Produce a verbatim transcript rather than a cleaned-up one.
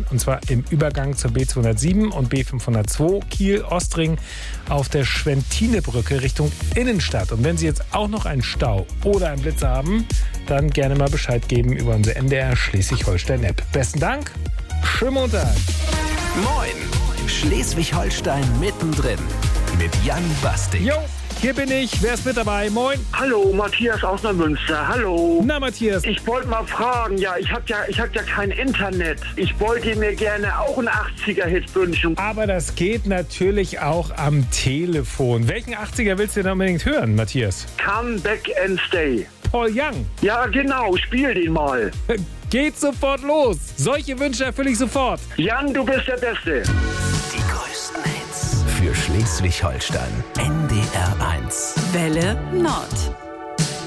Und zwar im Übergang zur B zweihundertsieben und B fünfhundertzwei Kiel-Ostring auf der Schwentinebrücke Richtung Innenstadt. Und wenn Sie jetzt auch noch einen Stau oder einen Blitz haben, dann gerne mal Bescheid geben über unsere N D R Schleswig-Holstein-App. Besten Dank, schönen Montag. Moin, Schleswig-Holstein mittendrin mit Jan Bastik. Jo, hier bin ich. Wer ist mit dabei? Moin. Hallo, Matthias aus Neumünster. Hallo. Na, Matthias. Ich wollte mal fragen, ja, ich hab ja, ich hab ja kein Internet. Ich wollte mir gerne auch einen achtziger-Hit wünschen. Aber das geht natürlich auch am Telefon. Welchen achtziger willst du denn unbedingt hören, Matthias? Come Back and Stay. Paul Young. Ja, genau, spiel den mal. Geht sofort los. Solche Wünsche erfülle ich sofort. Jan, du bist der Beste. Die größten Hits für Schleswig-Holstein. N D R eins. Welle Nord.